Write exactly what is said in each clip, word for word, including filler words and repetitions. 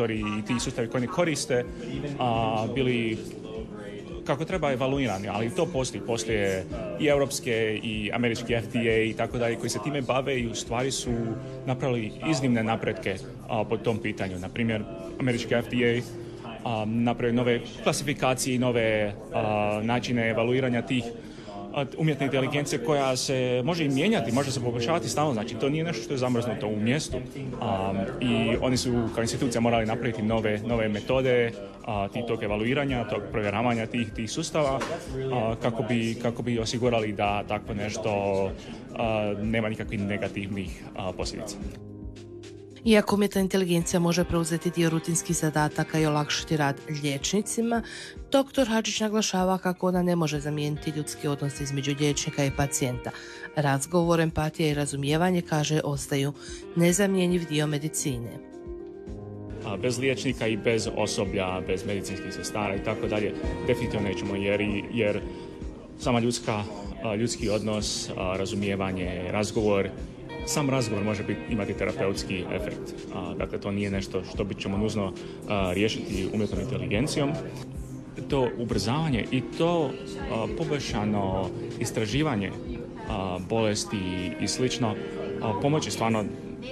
motori i ti sustavi koji ne koriste a, bili kako treba evaluirani, ali to postoji. Postoje i europske i američki F D A i tako dalje koji se time bave i u stvari su napravili iznimne napretke a, po tom pitanju. Na primjer, američki F D A a, napravio nove klasifikacije i nove a, načine evaluiranja tih umjetne inteligencije koja se može i mijenjati, može se poboljšavati stalno, znači to nije nešto što je zamrznuto u mjestu. Um, I oni su kao institucija morali napraviti nove, nove metode uh, tih tog evaluiranja, tog provjeravanja tih, tih sustava uh, kako, bi, kako bi osigurali da takvo nešto uh, nema nikakvih negativnih uh, posljedica. Iako umjetna inteligencija može preuzeti dio rutinskih zadataka i olakšati rad liječnicima, doktor Hadžić naglašava kako ona ne može zamijeniti ljudski odnos između liječnika i pacijenta. Razgovor, empatija i razumijevanje, kaže, ostaju nezamjenjiv dio medicine. Bez liječnika i bez osoblja, bez medicinskih sestara i tako dalje, definitivno nećemo, jer, jer sama ljudska, ljudski odnos, razumijevanje, razgovor, sam razgovor može biti, imati terapeutski efekt. A, dakle, to nije nešto što bi ćemo nužno a, riješiti umjetnom inteligencijom. To ubrzavanje i to a, poboljšano istraživanje a, bolesti i slično a, pomoći stvarno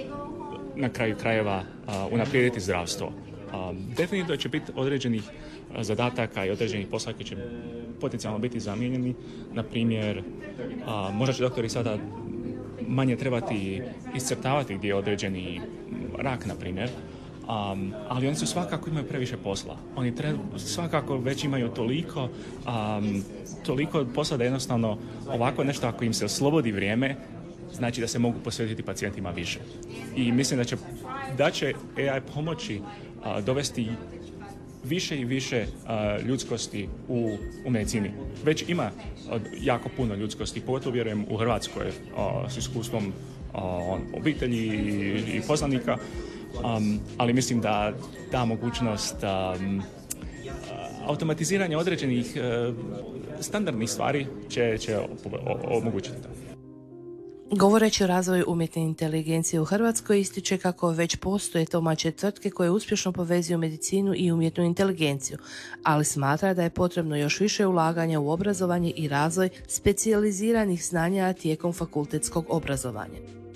na kraju krajeva a, unaprijediti zdravstvo. A, definitivno će biti određenih zadataka i određenih posla koji će potencijalno biti zamijenjeni. Na primjer, a, možda će doktori sada manje trebati iscrtavati gdje je određeni rak, na primjer, um, ali oni su svakako imaju previše posla. Oni treba, svakako već imaju toliko, um, toliko posla da jednostavno ovako nešto, ako im se oslobodi vrijeme, znači da se mogu posvetiti pacijentima više. I mislim da će, da će A I pomoći uh, dovesti više i više uh, ljudskosti u, u medicini. Već ima uh, jako puno ljudskosti, pogotovo vjerujem u Hrvatskoj uh, s iskustvom uh, obitelji i, i poznanika, um, ali mislim da ta mogućnost um, uh, automatiziranja određenih uh, standardnih stvari će, će omogućiti to. Govoreći o razvoju umjetne inteligencije u Hrvatskoj, ističe kako već postoje domaće tvrtke koje uspješno povezuju medicinu i umjetnu inteligenciju, ali smatra da je potrebno još više ulaganja u obrazovanje i razvoj specijaliziranih znanja tijekom fakultetskog obrazovanja.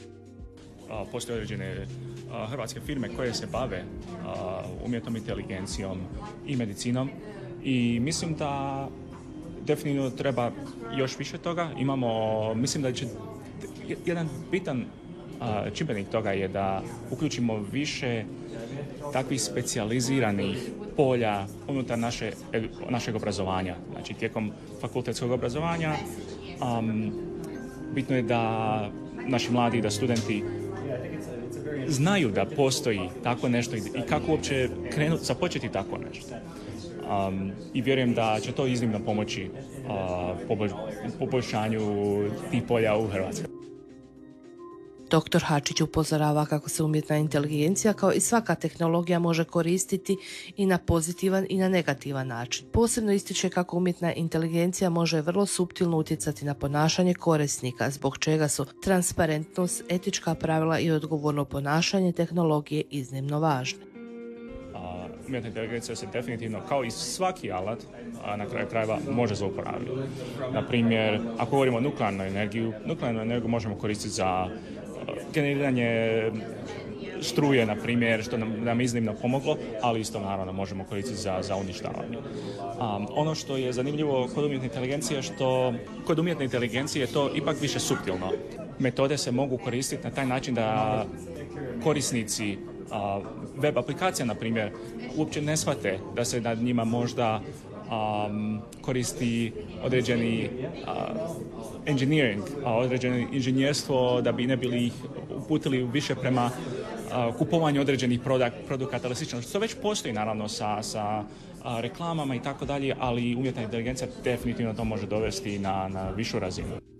Postoje određene hrvatske firme koje se bave umjetnom inteligencijom i medicinom i mislim da definitivno treba još više toga. Imamo, mislim da će jedan bitan a, čimbenik toga je da uključimo više takvih specijaliziranih polja unutar naše, našeg obrazovanja. Znači, tijekom fakultetskog obrazovanja um, bitno je da naši mladi, da studenti znaju da postoji tako nešto i kako uopće krenuti, započeti tako nešto. Um, I vjerujem da će to iznimno pomoći uh, poboljšanju tih polja u Hrvatskoj. doktor Hadžić upozorava kako se umjetna inteligencija kao i svaka tehnologija može koristiti i na pozitivan i na negativan način. Posebno ističe kako umjetna inteligencija može vrlo suptilno utjecati na ponašanje korisnika, zbog čega su transparentnost, etička pravila i odgovorno ponašanje tehnologije iznimno važne. Umjetna inteligencija se definitivno, kao i svaki alat, na kraju krajeva može zlouporabiti. Na primjer, ako govorimo o nuklearnoj energiji, nuklearnu energiju možemo koristiti za generiranje struje, na primjer, što nam, nam iznimno pomoglo, ali isto naravno možemo koristiti za, za uništavanje. Um, ono što je zanimljivo kod umjetne inteligencije, što kod umjetne inteligencije je to ipak više suptilno. Metode se mogu koristiti na taj način da korisnici a, web aplikacija, na primjer, uopće ne shvate da se nad njima možda um, koristi određeni uh, engineering, a određeno inženjerstvo da bi ne bili ih uputili više prema uh, kupovanju određenih produkt, produkata ili slično. Što već postoji naravno sa, sa uh, reklamama i tako dalje, ali umjetna inteligencija definitivno to može dovesti na, na višu razinu.